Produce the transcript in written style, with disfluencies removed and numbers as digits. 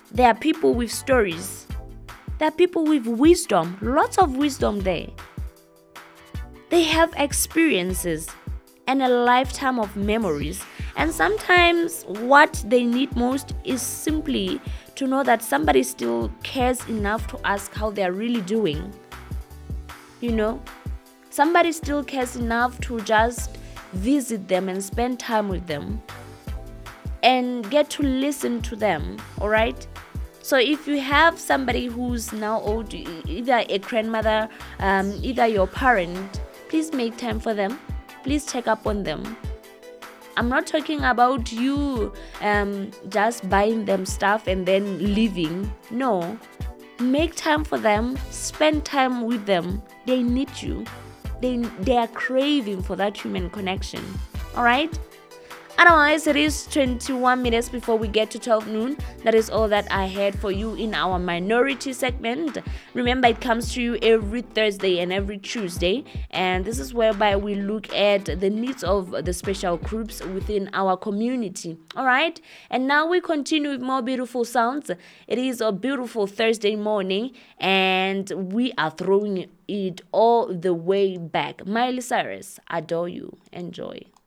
There are people with stories. There are people with wisdom, lots of wisdom there. They have experiences and a lifetime of memories. And sometimes what they need most is simply to know that somebody still cares enough to ask how they're really doing. Somebody still cares enough to just visit them and spend time with them and get to listen to them, all right? So if you have somebody who's now old, either a grandmother, either your parent, please make time for them. Please check up on them. I'm not talking about you just buying them stuff and then leaving. No. Make time for them. Spend time with them. They need you. They are craving for that human connection. All right? Otherwise, it is 21 minutes before we get to 12 noon. That is all that I had for you in our minority segment. Remember, it comes to you every Thursday and every Tuesday. And this is whereby we look at the needs of the special groups within our community. All right? And now we continue with more beautiful sounds. It is a beautiful Thursday morning. And we are throwing it all the way back. Miley Cyrus, Adore You. Enjoy.